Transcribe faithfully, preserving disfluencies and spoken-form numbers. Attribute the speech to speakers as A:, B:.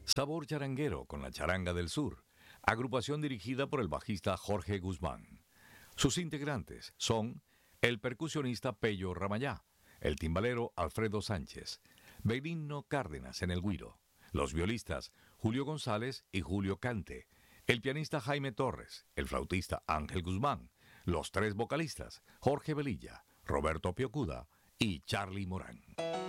A: Sabor charanguero con la Charanga del Sur, agrupación dirigida por el bajista Jorge Guzmán. Sus integrantes son el percusionista Pello Ramayá, el timbalero Alfredo Sánchez, Benigno Cárdenas en el güiro, los violistas Julio González y Julio Cante, el pianista Jaime Torres, el flautista Ángel Guzmán, los tres vocalistas Jorge Velilla, Roberto Piocuda y Charlie Morán.